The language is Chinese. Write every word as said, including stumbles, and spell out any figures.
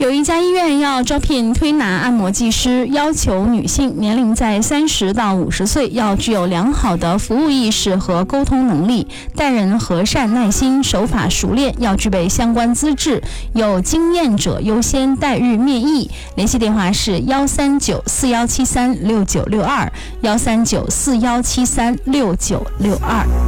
有一家医院要招聘推拿按摩技师，要求女性年龄在三十到五十岁，要具有良好的服务意识和沟通能力，待人和善、耐心，手法熟练，要具备相关资质，有经验者优先，待遇面议。联系电话是幺三九四幺七三六九六二，幺三九四幺七三六九六二。